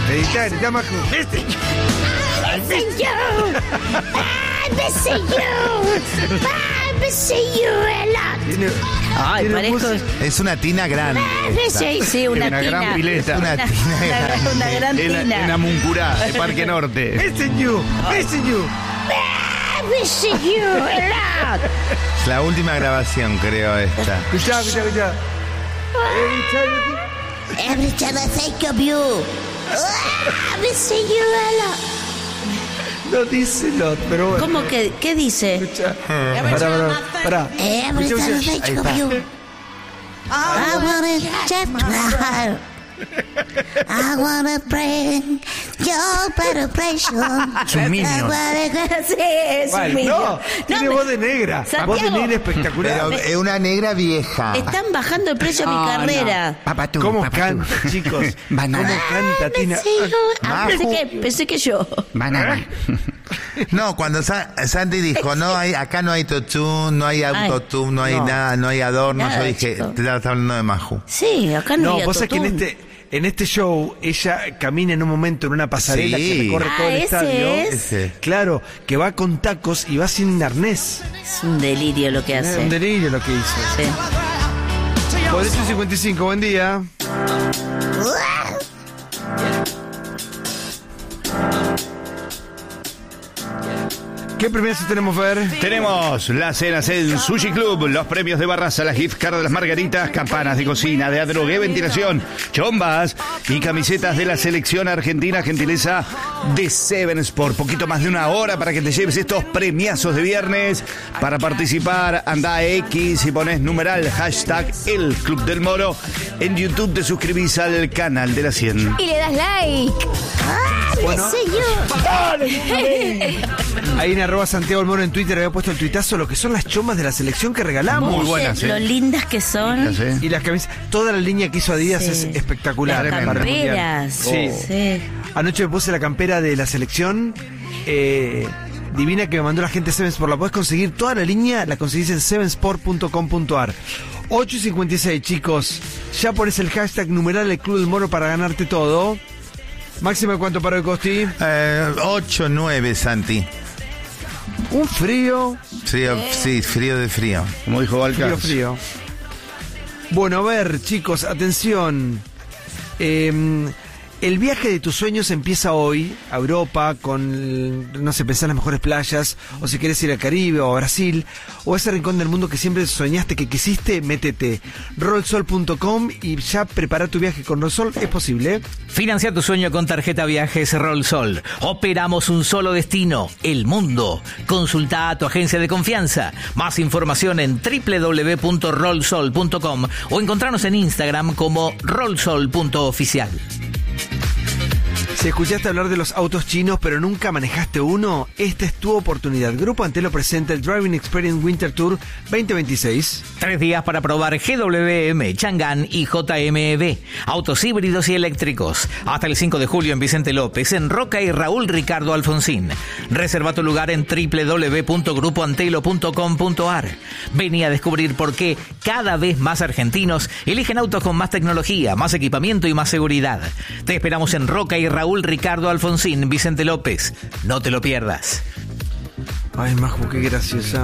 Edita, Majo. Ay, parezco... Es una tina grande. Sí, una tina. gran pileta. Una tina grande. Una gran tina. En Amuncurá, de Parque Norte. Missing you. Es la última grabación, creo, esta. Escuchá. Every time I think of you, missing you a lot. No dice lot, pero bueno. ¿Cómo que? ¿Qué dice? Escuchá. Pará. Every time I think of you, I wanna just try. I wanna bring your better pleasure. Es un minion. Sí, es un minion. No, tiene voz de negra. Santiago. Voz de negra espectacular. Pero es una negra vieja. Están bajando el precio de mi carrera. Papatú, ¿Cómo papatú. canta, chicos? Banana. ¿Cómo canta, Tina? Pensé que yo. Banana. No, cuando Santi dijo, acá no hay autotune, no hay autotune, no hay nada, no hay adornos, Nada, yo dije, chico. te estás hablando de Maju. Sí, acá no No, hay vos sabés que autotune. en este show ella camina en un momento en una pasarela Sí. que recorre todo el ¿ese estadio. es? Ese. Claro, que va con tacos y va sin arnés. Es un delirio lo que Es hace. un delirio lo que hizo. Sí. 455, buen día. ¿Qué premios tenemos, Fer? Tenemos las cenas en Sushi Club, los premios de Barraza, las gift cards de las margaritas, campanas de cocina, de adrogué, ventilación, chombas y camisetas de la selección argentina, gentileza de Seven Sport. Poquito más de una hora para que te lleves estos premiazos de viernes. Para participar, anda a X y pones numeral hashtag El Club del Moro. En YouTube te suscribís al canal de la 100. Y le das like. Bueno. Señor. Ahí en @Santiago el Moro en Twitter había puesto el tuitazo lo que son las chombas de la selección que regalamos. Muy buenas, Lo lindas que son. Y las camisas, toda la línea que hizo Adidas Sí. es espectacular. Las para el Mundial. camperas. Sí. Sí. Anoche me puse la campera de la selección divina que me mandó la gente de Seven Sport. La podés conseguir, toda la línea la conseguís en sevensport.com.ar. 8:56, chicos. Ya pones el hashtag numeral El Club del Moro para ganarte todo. Máximo, ¿cuánto para el Costi? 8, 9, Santi. Un frío. Frío, sí, frío de frío. Como dijo Valcas. Frío. Bueno, a ver, chicos, atención. El viaje de tus sueños empieza hoy a Europa con, no sé, pensar en las mejores playas, o si querés ir al Caribe o a Brasil, o a ese rincón del mundo que siempre soñaste que quisiste, métete. Rollsol.com y ya prepara tu viaje con Rollsol, es posible. Financia tu sueño con tarjeta viajes Rollsol. Operamos un solo destino, el mundo. Consulta a tu agencia de confianza. Más información en www.rollsol.com o encontrarnos en Instagram como rollsol.oficial. Si escuchaste hablar de los autos chinos pero nunca manejaste uno, esta es tu oportunidad. Grupo Antelo presenta el Driving Experience Winter Tour 2026. 3 días para probar GWM, Chang'an y JMB. Autos híbridos y eléctricos. Hasta el 5 de julio en Vicente López, en Roca y Raúl Ricardo Alfonsín. Reserva tu lugar en www.grupoantelo.com.ar. Vení a descubrir por qué cada vez más argentinos eligen autos con más tecnología, más equipamiento y más seguridad. Te esperamos en Roca y Raúl Ricardo Alfonsín, Vicente López. No te lo pierdas. Ay, Maju, qué graciosa.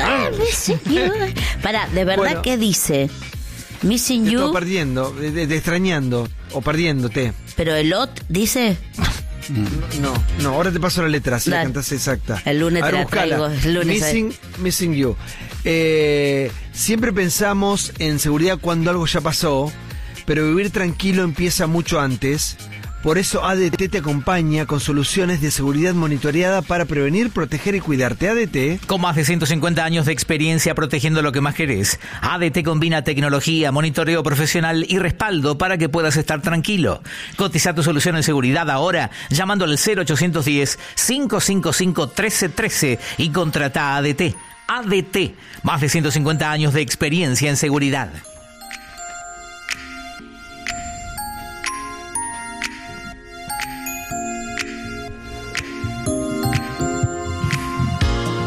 Pará, ¿de verdad Bueno. qué dice? Missing Te estoy you, perdiendo, de extrañando o perdiéndote. pero el lot dice... No, ahora te paso la letra, si la Dale. cantás exacta. El lunes A ver, te la buscala. traigo, el lunes Missing you. Siempre pensamos en seguridad cuando algo ya pasó, pero vivir tranquilo empieza mucho antes. Por eso ADT te acompaña con soluciones de seguridad monitoreada para prevenir, proteger y cuidarte. ADT. Con más de 150 años de experiencia protegiendo lo que más querés, ADT combina tecnología, monitoreo profesional y respaldo para que puedas estar tranquilo. Cotiza tu solución en seguridad ahora llamando al 0810-555-1313 y contrata a ADT. ADT, más de 150 años de experiencia en seguridad.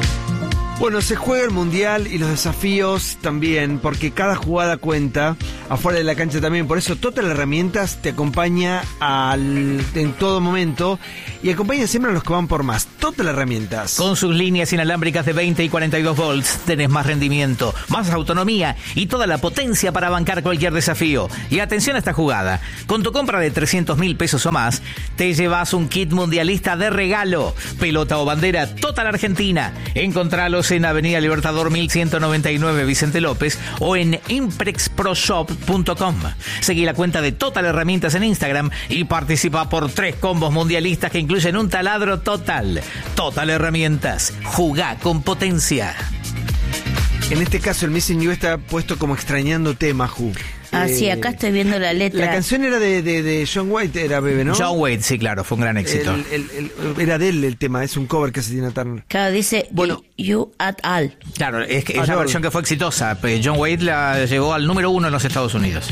Bueno, se juega el Mundial y los desafíos también, porque cada jugada cuenta. afuera de la cancha también. Por eso Total Herramientas te acompaña en todo momento y acompaña siempre a los que van por más. Total Herramientas. Con sus líneas inalámbricas de 20 y 42 volts tenés más rendimiento, más autonomía y toda la potencia para bancar cualquier desafío. Y atención a esta jugada. Con tu compra de 300.000 pesos o más, te llevas un kit mundialista de regalo. Pelota o bandera Total Argentina. Encontralos en Avenida Libertador 1199 Vicente López o en imprexproshop.com. Seguí la cuenta de Total Herramientas en Instagram y participa por 3 combos mundialistas que incluyen un taladro Total. Total Herramientas. Jugá con potencia. En este caso el Missing You está puesto como extrañándote, Maju. Sí, acá estoy viendo la letra. La canción era de John White, era Bebe, ¿no? John White, sí, claro, fue un gran éxito. Era de él el tema, es un cover que hace Tina Turner. Claro, dice You at All. Claro, es una versión que fue exitosa. John White la llevó al número 1 en los Estados Unidos.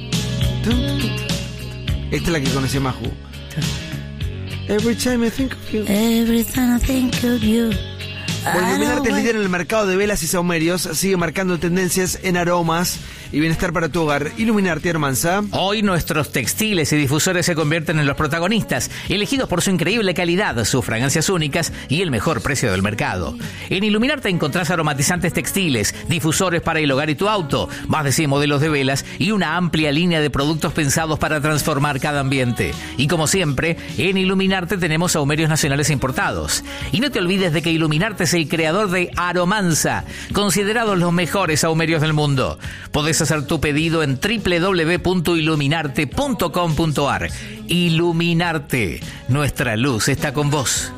Esta es la que conocí Maju. Every time I think of you. Every time I think of you. Bueno, Iluminarte es líder en el mercado de velas y sahumerios, sigue marcando tendencias en aromas y bienestar para tu hogar. Iluminarte, Armanza. Hoy nuestros textiles y difusores se convierten en los protagonistas, elegidos por su increíble calidad, sus fragancias únicas y el mejor precio del mercado. En Iluminarte encontrás aromatizantes textiles, difusores para el hogar y tu auto, más de 100 modelos de velas y una amplia línea de productos pensados para transformar cada ambiente. Y como siempre, en Iluminarte tenemos sahumerios nacionales importados. Y no te olvides de que Iluminarte es el creador de Aromanza, considerados los mejores sahumerios del mundo. Podés hacer tu pedido en www.iluminarte.com.ar. Iluminarte, nuestra luz está con vos.